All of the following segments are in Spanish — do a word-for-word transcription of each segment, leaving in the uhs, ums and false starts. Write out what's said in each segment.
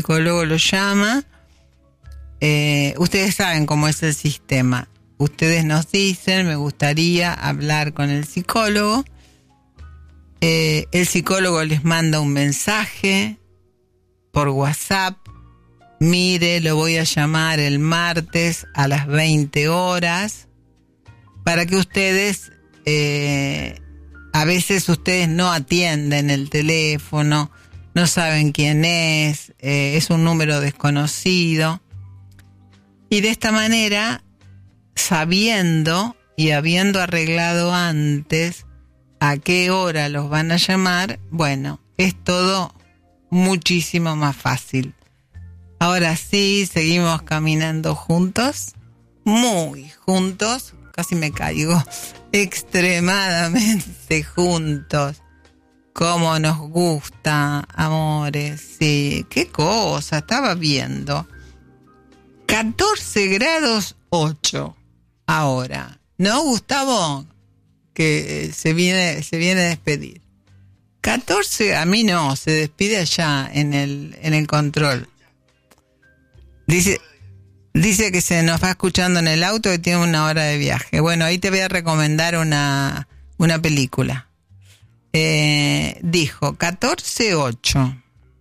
psicólogo lo llama. Eh, ustedes saben cómo es el sistema. Ustedes nos dicen, me gustaría hablar con el psicólogo. Eh, el psicólogo les manda un mensaje por WhatsApp. Mire, lo voy a llamar el martes a las veinte horas para que ustedes, eh, a veces ustedes no atienden el teléfono, no saben quién es, eh, es un número desconocido. Y de esta manera, sabiendo y habiendo arreglado antes a qué hora los van a llamar, bueno, es todo muchísimo más fácil. Ahora sí, seguimos caminando juntos, muy juntos, casi me caigo, extremadamente juntos. Cómo nos gusta, amores, sí, qué cosa, estaba viendo. catorce grados ocho ahora, ¿no, Gustavo? Que se viene, se viene a despedir. catorce, a mí no, se despide allá en el, en el control. Dice, dice que se nos va escuchando en el auto, que tiene una hora de viaje. Bueno, ahí te voy a recomendar una, una película. Eh, dijo catorce ocho,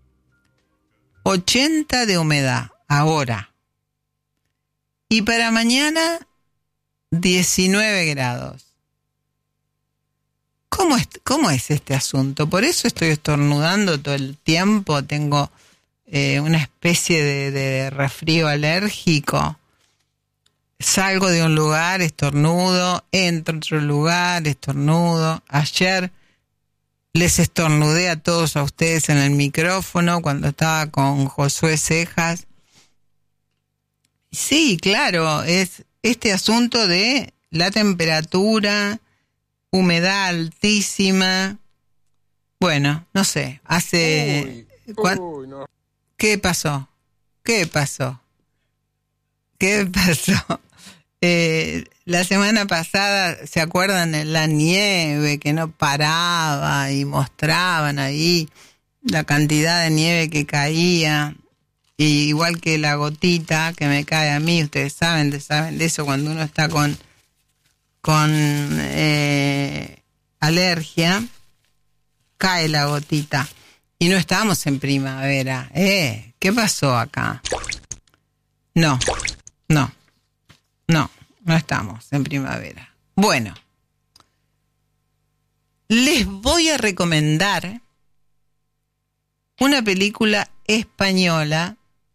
ochenta de humedad ahora, y para mañana diecinueve grados. ¿Cómo es, cómo es este asunto? Por eso estoy estornudando todo el tiempo, tengo eh, una especie de, de resfrío alérgico. Salgo de un lugar, estornudo, entro a otro lugar, estornudo. Ayer les estornudé a todos a ustedes en el micrófono cuando estaba con Josué Cejas. Sí, claro, es este asunto de la temperatura, humedad altísima. Bueno, no sé, hace... Uy, uy, no. ¿Qué pasó? ¿Qué pasó? ¿Qué pasó? Eh, la semana pasada, ¿se acuerdan de la nieve que no paraba y mostraban ahí la cantidad de nieve que caía? Y igual que la gotita que me cae a mí, ustedes saben, saben de eso cuando uno está con, con eh, alergia, cae la gotita. Y no estamos en primavera. ¿Eh? ¿Qué pasó acá? No, no, no, no estamos en primavera. Bueno, les voy a recomendar una película española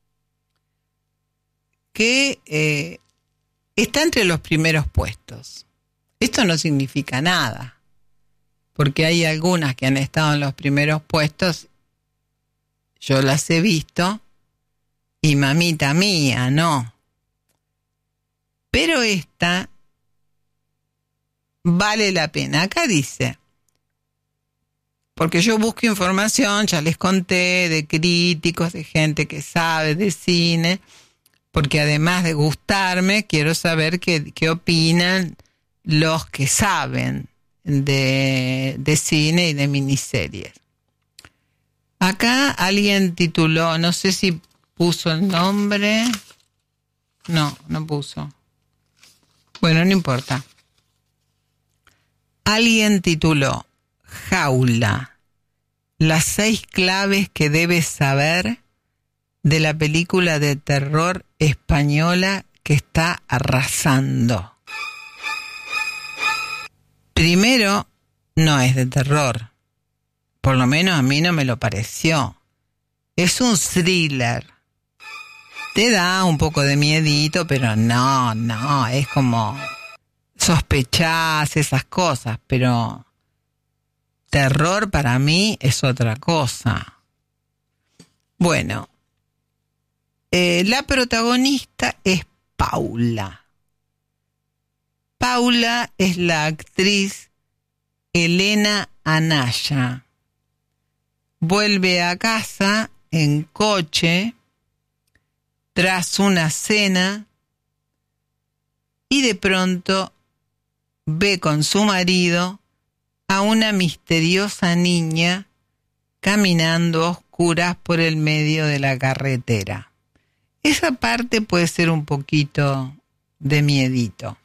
que eh, está entre los primeros puestos. Esto no significa nada, porque hay algunas que han estado en los primeros puestos, yo las he visto, y mamita mía, no. Pero esta vale la pena. Acá dice, porque yo busco información, ya les conté, de críticos, de gente que sabe de cine, porque además de gustarme, quiero saber qué, qué opinan los que saben de, de cine y de miniseries. Acá alguien tituló, no sé si puso el nombre, no, no puso. Bueno, no importa. Alguien tituló Jaula, las seis claves que debes saber de la película de terror española que está arrasando. Primero, no es de terror. Por lo menos a mí no me lo pareció. Es un thriller. Te da un poco de miedito, pero no, no, es como sospechás esas cosas, pero terror para mí es otra cosa. Bueno, eh, la protagonista es Paula. Paula es la actriz Elena Anaya. Vuelve a casa en coche tras una cena y de pronto ve con su marido a una misteriosa niña caminando a oscuras oscuras por el medio de la carretera. Esa parte puede ser un poquito de miedito.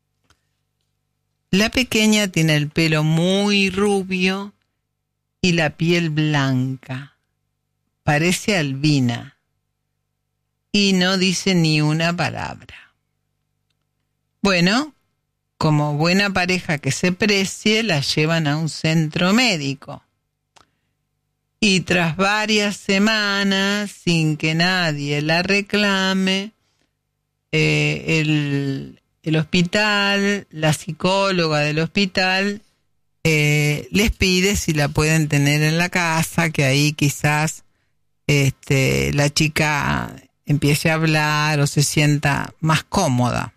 La pequeña tiene el pelo muy rubio y la piel blanca. Parece albina y no dice ni una palabra. Bueno, como buena pareja que se precie, la llevan a un centro médico. Y tras varias semanas, sin que nadie la reclame, eh, el, el hospital, la psicóloga del hospital, eh, les pide si la pueden tener en la casa, que ahí quizás este, la chica empiece a hablar o se sienta más cómoda.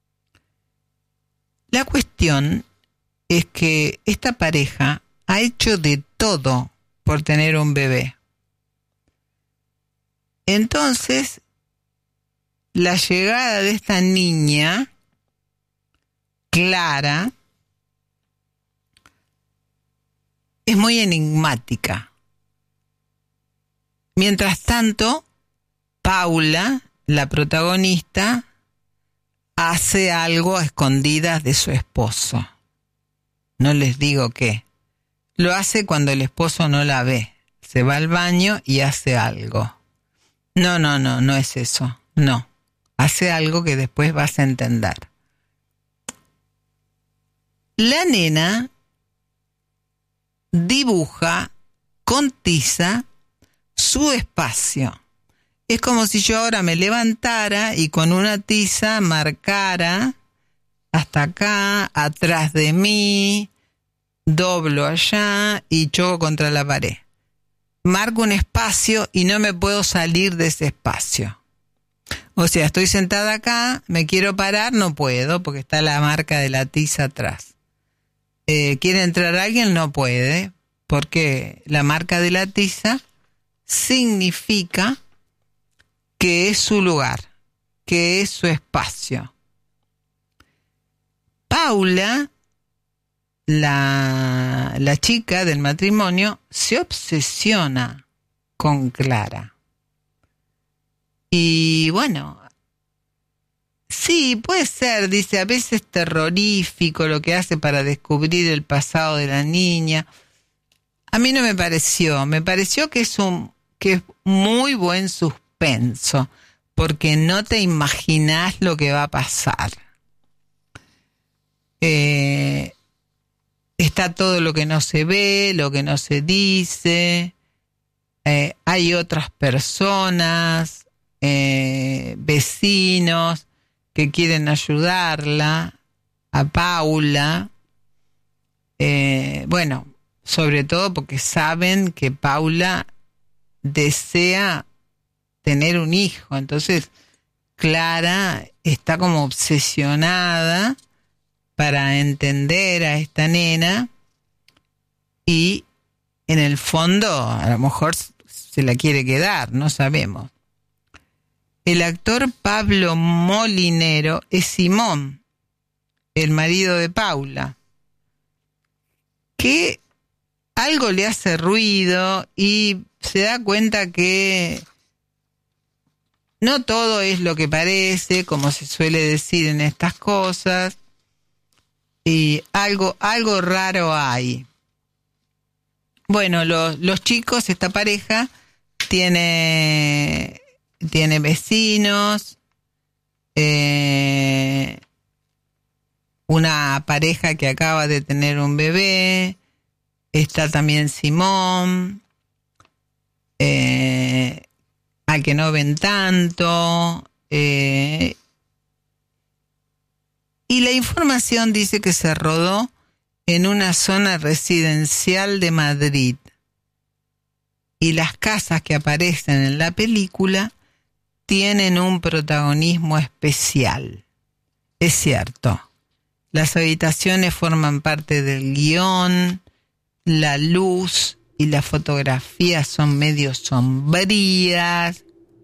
La cuestión es que esta pareja ha hecho de todo por tener un bebé. Entonces, la llegada de esta niña, Clara, es muy enigmática. Mientras tanto, Paula, la protagonista, hace algo a escondidas de su esposo. No les digo qué. Lo hace cuando el esposo no la ve. Se va al baño y hace algo. No, no, no, no es eso. No. Hace algo que después vas a entender. La nena dibuja con tiza su espacio. Es como si yo ahora me levantara y con una tiza marcara hasta acá, atrás de mí, doblo allá y choco contra la pared. Marco un espacio y no me puedo salir de ese espacio. O sea, estoy sentada acá, me quiero parar, no puedo porque está la marca de la tiza atrás. Eh, ¿Quiere entrar alguien? No puede, porque la marca de la tiza significa que es su lugar, que es su espacio. Paula, la, la chica del matrimonio, se obsesiona con Clara. Y bueno, sí, puede ser, dice, a veces terrorífico lo que hace para descubrir el pasado de la niña. A mí no me pareció, me pareció que es un que es muy buen suspenso, porque no te imaginás lo que va a pasar. Eh, está todo lo que no se ve, lo que no se dice, eh, hay otras personas, eh, vecinos que quieren ayudarla, a Paula, eh, bueno, sobre todo porque saben que Paula desea tener un hijo, entonces Clara está como obsesionada para entender a esta nena y en el fondo a lo mejor se la quiere quedar, no sabemos. El actor Pablo Molinero es Simón, el marido de Paula, que algo le hace ruido y se da cuenta que no todo es lo que parece, como se suele decir en estas cosas, y algo, algo raro hay. Bueno, los, los chicos, esta pareja, tiene, tiene vecinos, eh, una pareja que acaba de tener un bebé, está también Simón, eh, al que no ven tanto, eh, y la información dice que se rodó en una zona residencial de Madrid. Y las casas que aparecen en la película tienen un protagonismo especial. Es cierto, las habitaciones forman parte del guión, la luz y la fotografía son medio sombrías.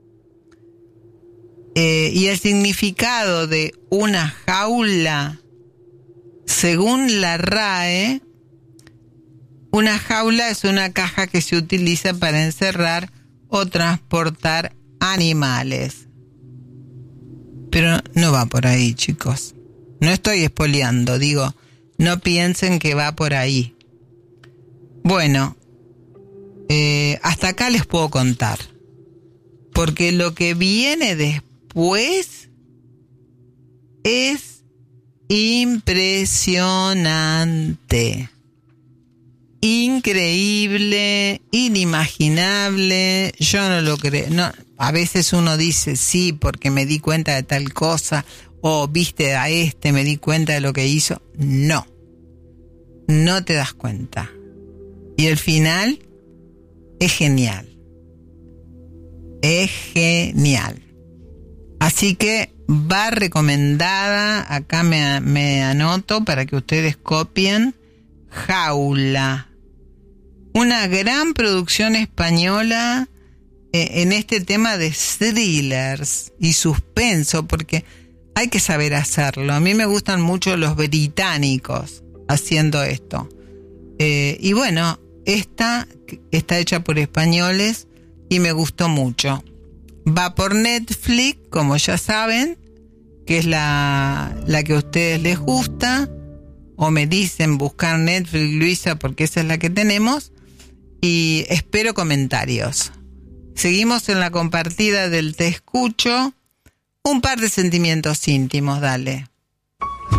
Eh, y el significado de una jaula, según la R A E, Una jaula es una caja que se utiliza para encerrar o transportar animales. Pero no va por ahí, chicos. No estoy espoleando, digo, no piensen que va por ahí. Bueno, eh, hasta acá les puedo contar. Porque lo que viene después es impresionante. Increíble, inimaginable, yo no lo creo. No, a veces uno dice sí porque me di cuenta de tal cosa, o viste a este, me di cuenta de lo que hizo. No, no te das cuenta. Y el final es genial. Es genial. Así que va recomendada, acá me, me anoto para que ustedes copien, Jaula. Una gran producción española eh, en este tema de thrillers y suspenso, porque hay que saber hacerlo. A mí me gustan mucho los británicos haciendo esto. Eh, y bueno, esta está hecha por españoles y me gustó mucho. Va por Netflix, como ya saben, que es la, la que a ustedes les gusta, o me dicen buscar Netflix, Luisa, porque esa es la que tenemos. Y espero comentarios. Seguimos en la compartida del Te Escucho. Un par de sentimientos íntimos, dale.